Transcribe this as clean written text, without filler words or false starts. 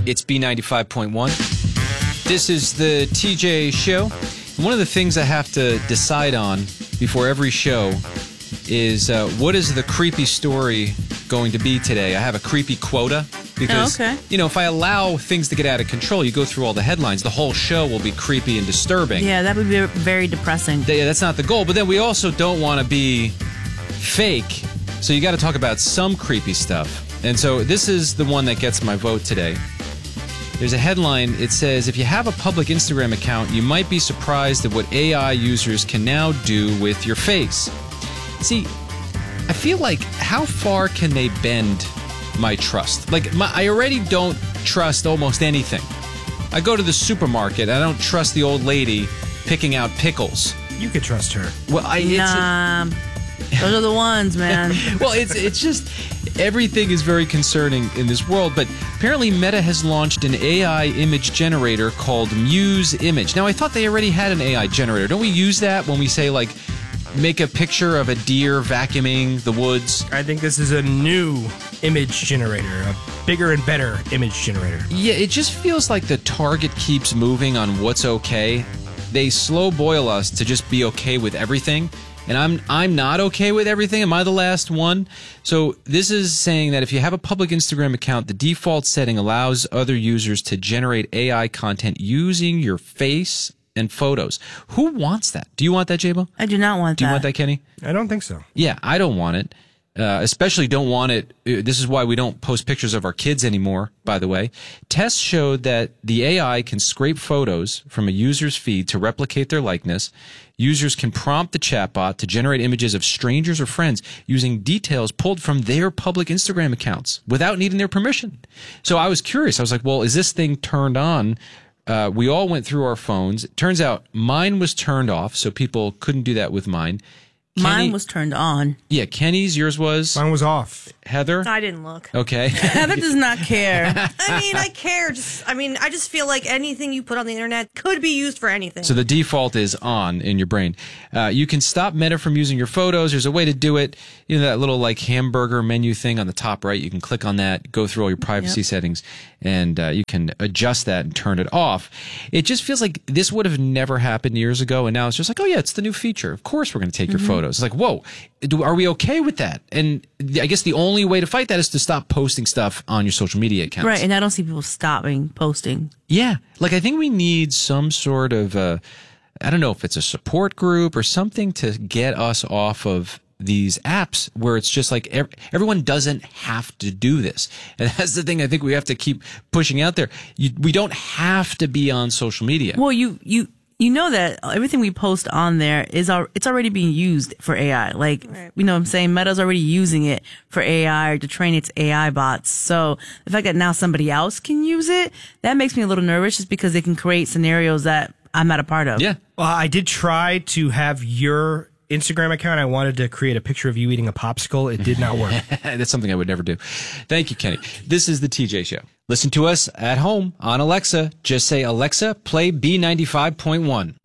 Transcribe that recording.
It's B95.1. This is the TJ Show. One of the things I have to decide on before every show is what is the creepy story going to be today. I have a creepy quota because, if I allow things to get out of control, you go through all the headlines, the whole show will be creepy and disturbing. Yeah, that would be very depressing. Yeah, that's not the goal. But then we also don't want to be fake. So you got to talk about some creepy stuff. And so this is the one that gets my vote today. There's a headline. It says, if you have a public Instagram account, you might be surprised at what AI users can now do with your face. See, I feel like how far can they bend my trust? I already don't trust almost anything. I go to the supermarket. I don't trust the old lady picking out pickles. You could trust her. Well, those are the ones, man. Well, it's just everything is very concerning in this world, but apparently Meta has launched an AI image generator called Muse Image. Now, I thought they already had an AI generator. Don't we use that when we say, make a picture of a deer vacuuming the woods? I think this is a new image generator, a bigger and better image generator. Yeah, it just feels like the target keeps moving on what's okay. They slow boil us to just be okay with everything. And I'm not okay with everything. Am I the last one? So this is saying that if you have a public Instagram account, the default setting allows other users to generate AI content using your face and photos. Who wants that? Do you want that, J-Bo? I do not want that. Do you want that, Kenny? I don't think so. Yeah, I don't want it. Especially don't want it. This is why we don't post pictures of our kids anymore, by the way. Tests showed that the AI can scrape photos from a user's feed to replicate their likeness. Users can prompt the chatbot to generate images of strangers or friends using details pulled from their public Instagram accounts without needing their permission. So I was curious. I was like, well, is this thing turned on? We all went through our phones. It turns out mine was turned off, so people couldn't do that with mine. Mine was turned on. Yeah, Kenny's, yours was? Mine was off. Heather? I didn't look. Okay. Heather does not care. I care. I just feel like anything you put on the internet could be used for anything. So the default is on in your brain. You can stop Meta from using your photos. There's a way to do it. You know, that little hamburger menu thing on the top right. You can click on that, go through all your privacy settings, and you can adjust that and turn it off. It just feels like this would have never happened years ago, and now it's just like, oh yeah, it's the new feature. Of course we're going to take your photos. It's like, whoa, are we okay with that? And I guess the only way to fight that is to stop posting stuff on your social media accounts. Right, and I don't see people stopping posting. Yeah, I think we need some sort of, I don't know if it's a support group or something to get us off of these apps where it's just like everyone doesn't have to do this. And that's the thing I think we have to keep pushing out there. We don't have to be on social media. Well, you know that everything we post on there it's already being used for AI. You know what I'm saying? Meta's already using it for AI or to train its AI bots. So the fact that now somebody else can use it, that makes me a little nervous just because they can create scenarios that I'm not a part of. Yeah. Well, I did try to have your Instagram account. I wanted to create a picture of you eating a popsicle. It did not work. That's something I would never do. Thank you, Kenny. This is the TJ Show. Listen to us at home on Alexa. Just say, Alexa, play B95.1.